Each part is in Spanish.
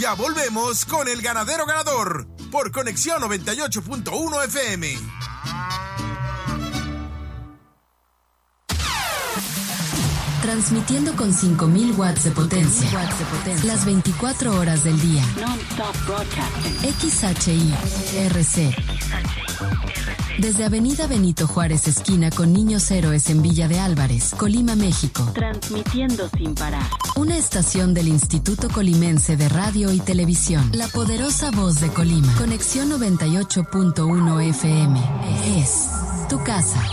Ya volvemos con El Ganadero Ganador por Conexión 98.1 FM. Transmitiendo con 5.000 watts de potencia. Las 24 horas del día. XHI-RC. Desde Avenida Benito Juárez, esquina con Niños Héroes en Villa de Álvarez, Colima, México. Transmitiendo sin parar. Una estación del Instituto Colimense de Radio y Televisión. La poderosa voz de Colima. Conexión 98.1 FM. Es tu casa.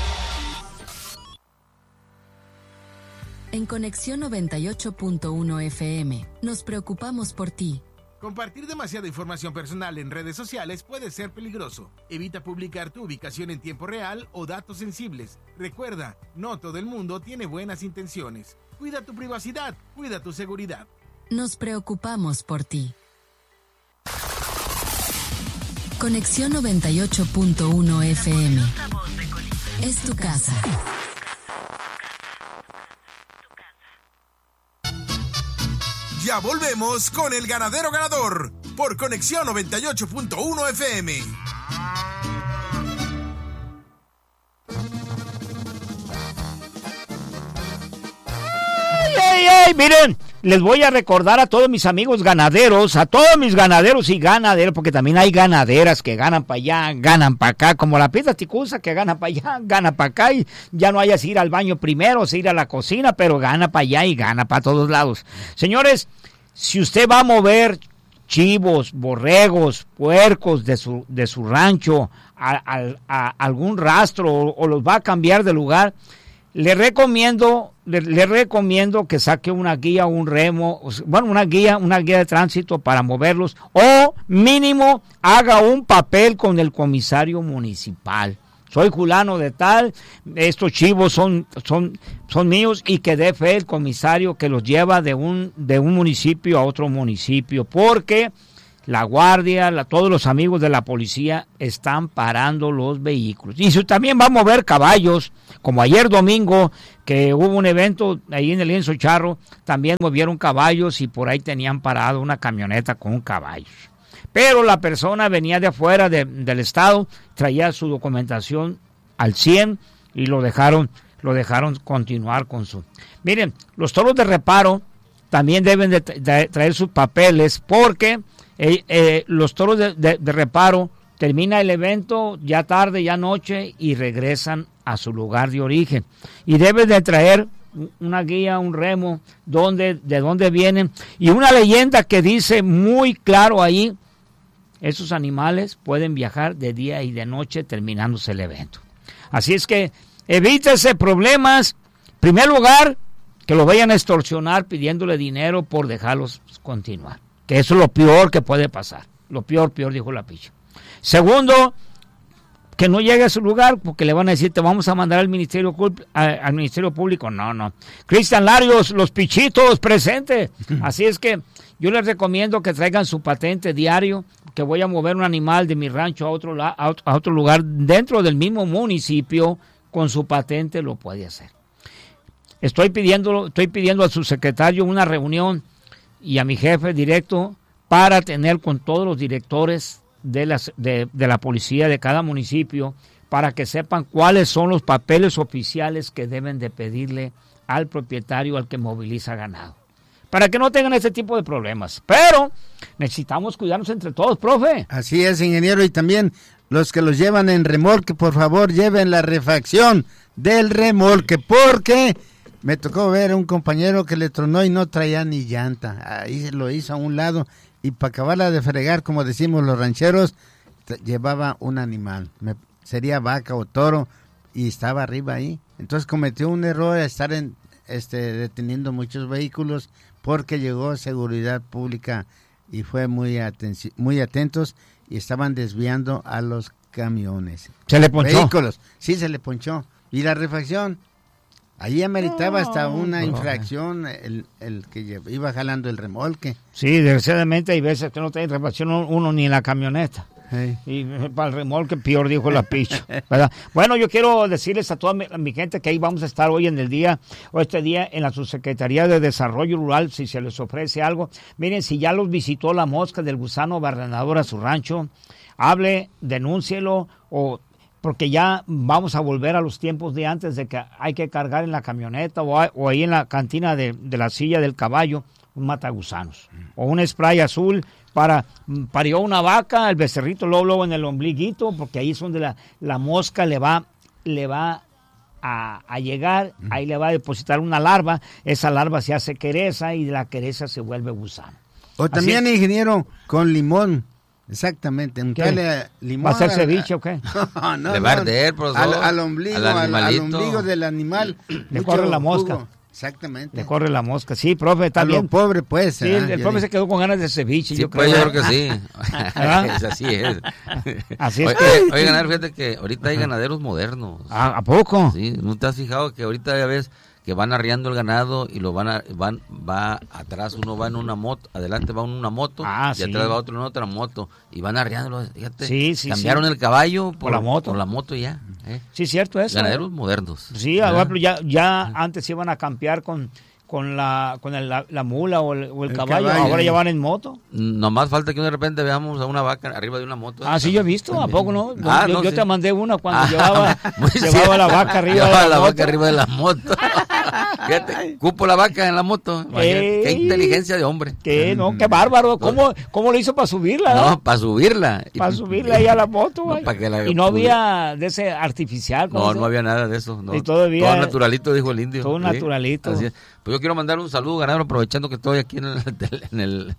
En Conexión 98.1 FM, nos preocupamos por ti. Compartir demasiada información personal en redes sociales puede ser peligroso. Evita publicar tu ubicación en tiempo real o datos sensibles. Recuerda, no todo el mundo tiene buenas intenciones. Cuida tu privacidad, cuida tu seguridad. Nos preocupamos por ti. Conexión 98.1 FM. Es tu casa. Ya volvemos con El Ganadero Ganador por Conexión 98.1 FM. ¡Ay! Miren, les voy a recordar a todos mis amigos ganaderos, a todos mis ganaderos y ganaderos, porque también hay ganaderas que ganan para allá, ganan para acá, como la Pita Ticusa que gana para allá, gana para acá, y ya no hayas ir al baño primero, o ir a la cocina, pero gana para allá y gana para todos lados. Señores, si usted va a mover chivos, borregos, puercos de su rancho a algún rastro o los va a cambiar de lugar, le recomiendo que saque una guía, un remo, bueno, una guía de tránsito para moverlos, o mínimo haga un papel con el comisario municipal. Soy fulano de tal, estos chivos son míos, y que dé fe el comisario que los lleva de un municipio a otro municipio, porque la guardia, todos los amigos de la policía están parando los vehículos. Y si también va a mover caballos, como ayer domingo, que hubo un evento ahí en el Lienzo Charro, también movieron caballos y por ahí tenían parado una camioneta con caballos. Pero la persona venía de afuera del estado, traía su documentación al 100 y lo dejaron continuar con su... Miren, los toros de reparo también deben de traer sus papeles, porque los toros de reparo termina el evento ya tarde, ya noche, y regresan a su lugar de origen. Y deben de traer una guía, un remo, de dónde vienen, y una leyenda que dice muy claro ahí: esos animales pueden viajar de día y de noche terminándose el evento. Así es que evítese problemas. En primer lugar, que lo vayan a extorsionar pidiéndole dinero por dejarlos continuar. Que eso es lo peor que puede pasar. Lo peor, dijo la picha. Segundo, que no llegue a su lugar porque le van a decir: te vamos a mandar al Ministerio Público. No. Cristian Larios, los pichitos, presente. Así es que yo les recomiendo que traigan su patente diario, que voy a mover un animal de mi rancho a otro lugar dentro del mismo municipio. Con su patente lo puede hacer. Estoy pidiendo a su secretario una reunión y a mi jefe directo para tener con todos los directores de la policía de cada municipio, para que sepan cuáles son los papeles oficiales que deben de pedirle al propietario al que moviliza ganado, para que no tengan ese tipo de problemas. Pero necesitamos cuidarnos entre todos, profe. Así es, ingeniero, y también los que los llevan en remolque, por favor, lleven la refacción del remolque, porque me tocó ver a un compañero que le tronó y no traía ni llanta. Ahí lo hizo a un lado, y para acabarla de fregar, como decimos los rancheros, llevaba un animal, sería vaca o toro, y estaba arriba ahí. Entonces cometió un error a estar deteniendo muchos vehículos, porque llegó seguridad pública y fue muy atentos, y estaban desviando a los camiones. ¿Se le ponchó? Vehículos. Sí, se le ponchó. Y la refacción, ahí ameritaba hasta una infracción el que iba jalando el remolque. Sí, desgraciadamente hay veces que no tiene refacción uno ni en la camioneta. Hey. Y para el remolque peor, dijo la picha, ¿verdad? Bueno, yo quiero decirles a toda mi gente que ahí vamos a estar hoy en el día, o este día, en la Subsecretaría de Desarrollo Rural, si se les ofrece algo. Miren, si ya los visitó la mosca del gusano barrenador a su rancho, hable, denúncielo, porque ya vamos a volver a los tiempos de antes de que hay que cargar en la camioneta o ahí en la cantina de la silla del caballo un matagusanos o un spray azul parió una vaca, el becerrito luego en el ombliguito, porque ahí es donde la mosca le va a llegar, ahí le va a depositar una larva, esa larva se hace quereza y de la quereza se vuelve gusano. O también, ingeniero, con limón. Exactamente. Limón. ¿Va a hacer ceviche o qué? No, le va a arder, profesor. Al ombligo, al ombligo del animal. Le corre la mosca. Jugo. Exactamente. Le corre la mosca. Sí, profe, está bien. Pobre, pues. Sí, el profe se quedó con ganas de ceviche, sí, yo pues, creo. yo creo que sí. Así es. Así es. Oye, ganadero, fíjate que ahorita hay ganaderos modernos. ¿A poco? Sí, ¿no te has fijado que ahorita ya ves que van arriando el ganado y va atrás, uno va en una moto, adelante va en una moto y atrás va otro en otra moto y van arriándolo, fíjate, cambiaron el caballo por la moto ya. Sí, cierto eso. Ganaderos modernos. Sí, ya antes iban a campear con la mula o el caballo, ahora ya van en moto. Nomás falta que de repente veamos a una vaca arriba de una moto. Ah, sí, yo he visto, ¿a poco no? Yo te mandé una cuando sí. llevaba la vaca arriba de la moto. Fíjate, cupo la vaca en la moto. Qué inteligencia de hombre. Qué bárbaro. ¿Cómo le hizo para subirla? No, para subirla. Para subirla ahí a la moto. Y no había de ese artificial. No había nada de eso. No. Y todavía, todo naturalito, dijo el indio. Todo naturalito. Así es. Pues yo quiero mandar un saludo, ganadero, aprovechando que estoy aquí en el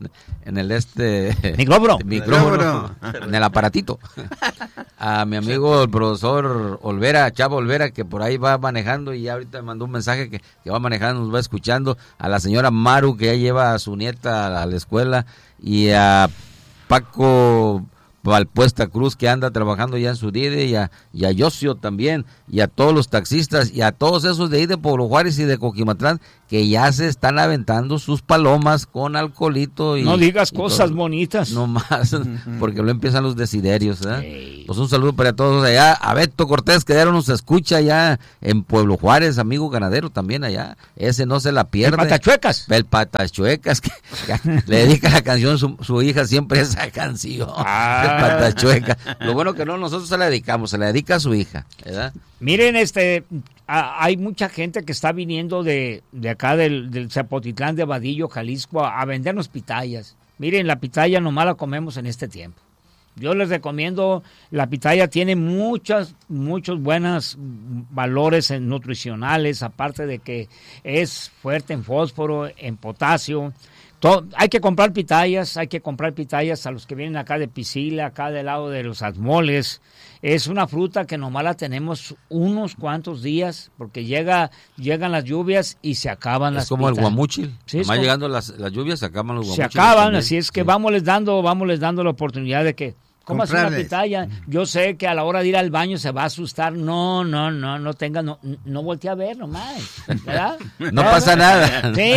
micrófono, en el aparatito, a mi amigo el profesor Olvera, Chavo Olvera, que por ahí va manejando y ya ahorita me mandó un mensaje que va manejando, nos va escuchando, a la señora Maru, que ya lleva a su nieta a la escuela, y a Paco Valpuesta Cruz, que anda trabajando ya en su DIDE, y a Yosio también, y a todos los taxistas, y a todos esos de ahí de Pueblo Juárez y de Coquimatlán, que ya se están aventando sus palomas con alcoholito. No digas cosas bonitas. No más, porque luego empiezan los desiderios. Pues un saludo para todos allá. A Beto Cortés, que ya nos escucha allá en Pueblo Juárez, amigo ganadero también allá. Ese no se la pierde. El Patachuecas, que le dedica la canción su hija siempre esa canción. El Patachuecas. Lo bueno que no nosotros se la dedicamos, se la dedica a su hija, ¿verdad? Miren, hay mucha gente que está viniendo de acá del Zapotitlán de Vadillo, Jalisco, a vendernos pitayas. Miren, la pitaya nomás la comemos en este tiempo. Yo les recomiendo, la pitaya tiene muchos buenos valores nutricionales, aparte de que es fuerte en fósforo, en potasio. Hay que comprar pitayas a los que vienen acá de Piscila, acá del lado de los Azmoles. Es una fruta que nomás la tenemos unos cuantos días, porque llegan las lluvias y se acaban las pitayas. Es como el guamúchil, nomás llegando las lluvias se acaban los guamúchiles. Se acaban, también. Así es que vamos les dando la oportunidad de que comas una pitaya. Yo sé que a la hora de ir al baño se va a asustar. No voltee a ver nomás, ¿verdad? No pasa nada. Sí.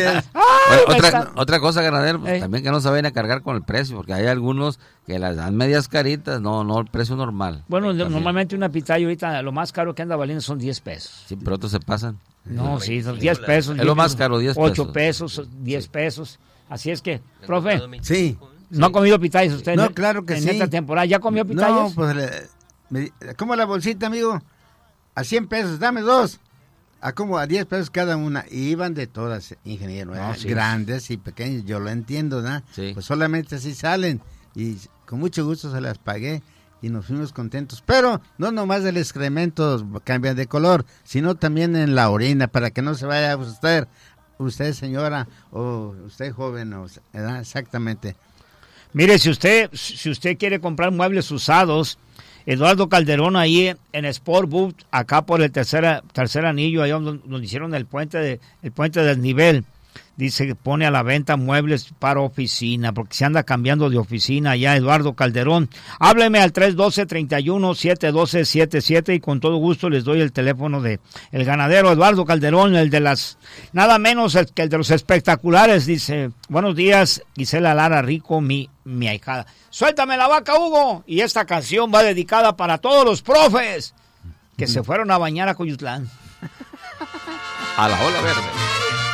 Otra cosa, ganadero, pues, también que no se vayan a cargar con el precio, porque hay algunos que las dan medias caritas, no el precio normal. Bueno, normalmente una pitaya ahorita lo más caro que anda valiendo son 10 pesos. Sí, pero otros se pasan. No, sí, son 10 pesos. Es lo más caro, 10 pesos. 8 pesos, 10 pesos. Así es que, profe. Sí. ¿No ha comido pitayas usted? No, claro que sí. En esta temporada, ¿ya comió pitayas? No, pues, como la bolsita, amigo, a 100 pesos, dame 2. A como a 10 pesos cada una. Y iban de todas, ingeniero, grandes y pequeñas, yo lo entiendo, ¿no? Sí. Pues solamente así salen. Y con mucho gusto se las pagué y nos fuimos contentos. Pero no nomás del excremento cambia de color, sino también en la orina, para que no se vaya a usted señora, o usted joven, ¿verdad? Exactamente. Mire, si usted quiere comprar muebles usados, Eduardo Calderón ahí en Sport Boot, acá por el tercer anillo, ahí donde hicieron el puente del nivel. Dice que pone a la venta muebles para oficina, porque se anda cambiando de oficina allá, Eduardo Calderón. Hábleme al 312-31-712-77 y con todo gusto les doy el teléfono de el ganadero Eduardo Calderón, el de las, nada menos que el de los espectaculares. Dice, buenos días, Gisela Lara Rico, mi ahijada. Suéltame la vaca, Hugo. Y esta canción va dedicada para todos los profes que se fueron a bañar a Coyutlán. A la ola verde.